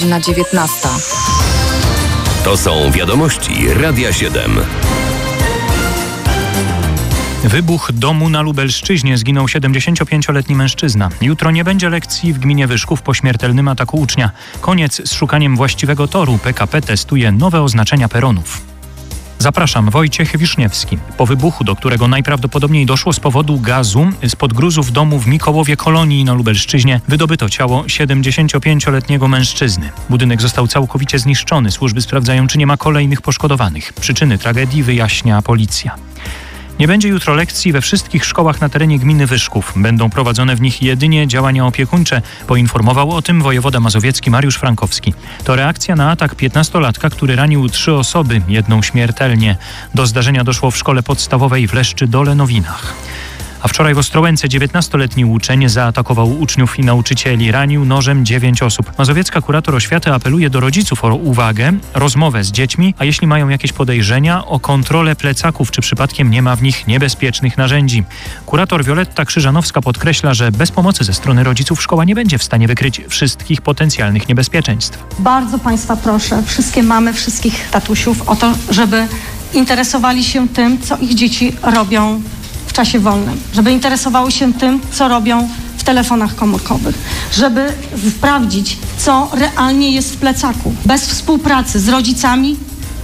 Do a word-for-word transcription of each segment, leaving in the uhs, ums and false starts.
godzina dziewiętnasta. To są wiadomości Radia siedem. Wybuch domu na Lubelszczyźnie. Zginął siedemdziesięciopięcioletni mężczyzna. Jutro nie będzie lekcji w gminie Wyszków po śmiertelnym ataku ucznia. Koniec z szukaniem właściwego toru. P K P testuje nowe oznaczenia peronów. Zapraszam, Wojciech Wiszniewski. Po wybuchu, do którego najprawdopodobniej doszło z powodu gazu, spod gruzów domu w Mikołowie Kolonii na Lubelszczyźnie wydobyto ciało siedemdziesięciopięcioletniego mężczyzny. Budynek został całkowicie zniszczony. Służby sprawdzają, czy nie ma kolejnych poszkodowanych. Przyczyny tragedii wyjaśnia policja. Nie będzie jutro lekcji we wszystkich szkołach na terenie gminy Wyszków. Będą prowadzone w nich jedynie działania opiekuńcze, poinformował o tym wojewoda mazowiecki Mariusz Frankowski. To reakcja na atak piętnastolatka, który ranił trzy osoby, jedną śmiertelnie. Do zdarzenia doszło w szkole podstawowej w Leszczy-Dole-Nowinach. A wczoraj w Ostrołęce dziewiętnastoletni uczeń zaatakował uczniów i nauczycieli, ranił nożem dziewięć osób. Mazowiecka kurator oświaty apeluje do rodziców o uwagę, rozmowę z dziećmi, a jeśli mają jakieś podejrzenia, o kontrolę plecaków, czy przypadkiem nie ma w nich niebezpiecznych narzędzi. Kurator Wioletta Krzyżanowska podkreśla, że bez pomocy ze strony rodziców szkoła nie będzie w stanie wykryć wszystkich potencjalnych niebezpieczeństw. Bardzo Państwa proszę, wszystkie mamy, wszystkich tatusiów o to, żeby interesowali się tym, co ich dzieci robią w czasie wolnym, żeby interesowały się tym, co robią w telefonach komórkowych, żeby sprawdzić, co realnie jest w plecaku. Bez współpracy z rodzicami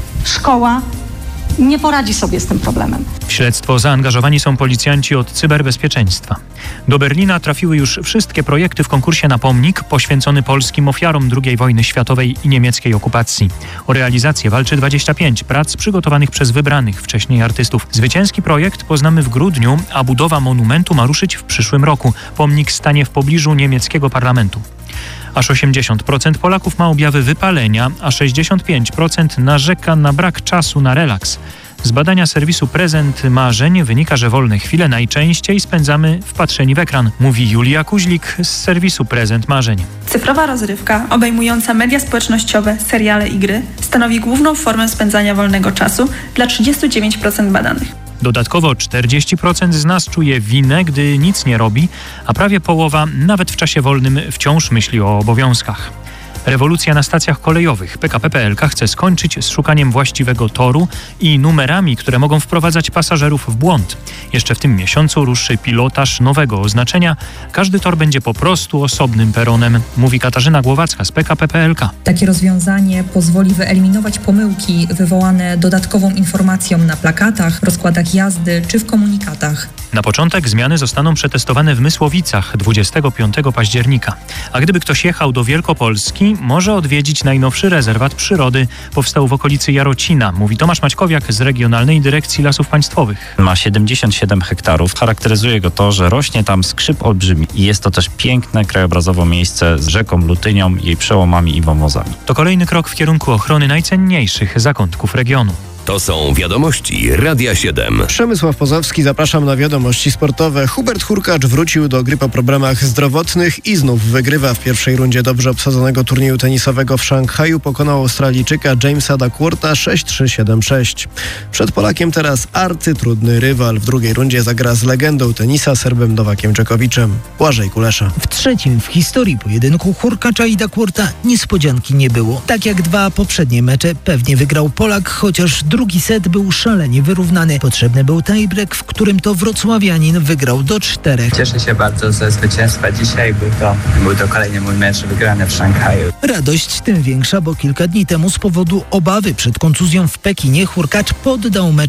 szkoła nie poradzi sobie z tym problemem. W śledztwo zaangażowani są policjanci od cyberbezpieczeństwa. Do Berlina trafiły już wszystkie projekty w konkursie na pomnik poświęcony polskim ofiarom drugiej wojny światowej i niemieckiej okupacji. O realizację walczy dwadzieścia pięć prac przygotowanych przez wybranych wcześniej artystów. Zwycięski projekt poznamy w grudniu, a budowa monumentu ma ruszyć w przyszłym roku. Pomnik stanie w pobliżu niemieckiego parlamentu. Aż osiemdziesiąt procent Polaków ma objawy wypalenia, a sześćdziesiąt pięć procent narzeka na brak czasu na relaks. Z badania serwisu Prezent Marzeń wynika, że wolne chwile najczęściej spędzamy wpatrzeni w ekran, mówi Julia Kuźlik z serwisu Prezent Marzeń. Cyfrowa rozrywka, obejmująca media społecznościowe, seriale i gry, stanowi główną formę spędzania wolnego czasu dla trzydziestu dziewięciu procent badanych. Dodatkowo czterdzieści procent z nas czuje winę, gdy nic nie robi, a prawie połowa nawet w czasie wolnym wciąż myśli o obowiązkach. Rewolucja na stacjach kolejowych. P K P P L K chce skończyć z szukaniem właściwego toru i numerami, które mogą wprowadzać pasażerów w błąd. Jeszcze w tym miesiącu ruszy pilotaż nowego oznaczenia. Każdy tor będzie po prostu osobnym peronem, mówi Katarzyna Głowacka z P K P P L K. Takie rozwiązanie pozwoli wyeliminować pomyłki wywołane dodatkową informacją na plakatach, rozkładach jazdy czy w komunikatach. Na początek zmiany zostaną przetestowane w Mysłowicach dwudziestego piątego października. A gdyby ktoś jechał do Wielkopolski, może odwiedzić najnowszy rezerwat przyrody. Powstał w okolicy Jarocina, mówi Tomasz Maćkowiak z Regionalnej Dyrekcji Lasów Państwowych. Ma siedemdziesiąt siedem hektarów. Charakteryzuje go to, że rośnie tam skrzyp olbrzymi i jest to też piękne krajobrazowo miejsce z rzeką Lutynią, jej przełomami i wąwozami. To kolejny krok w kierunku ochrony najcenniejszych zakątków regionu. To są wiadomości Radia siedem. Przemysław Pozowski, zapraszam na wiadomości sportowe. Hubert Hurkacz wrócił do gry po problemach zdrowotnych i znów wygrywa. W pierwszej rundzie dobrze obsadzonego turnieju tenisowego w Szanghaju pokonał Australijczyka Jamesa Duckwortha sześć trzy siedem sześć. Przed Polakiem teraz arcytrudny rywal. W drugiej rundzie zagra z legendą tenisa Serbem Nowakiem Dżokowiczem. Błażej Kulesza. W trzecim w historii pojedynku Hurkacza i Duckwortha niespodzianki nie było. Tak jak dwa poprzednie mecze pewnie wygrał Polak, chociaż drugi set był szalenie wyrównany. Potrzebny był tiebreak, w którym to wrocławianin wygrał do czterech. Cieszę się bardzo ze zwycięstwa dzisiaj. Był to, był to kolejny mój mecz wygrany w Szanghaju. Radość tym większa, bo kilka dni temu z powodu obawy przed kontuzją w Pekinie Hurkacz poddał mecz